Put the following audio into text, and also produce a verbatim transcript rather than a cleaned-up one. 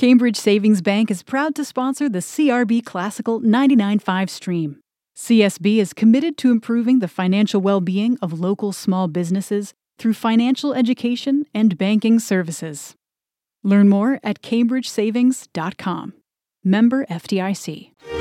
Cambridge Savings Bank is proud to sponsor the C R B Classical ninety-nine point five stream. C S B is committed to improving the financial well-being of local small businesses through financial education and banking services. Learn more at cambridge savings dot com. Member F D I C.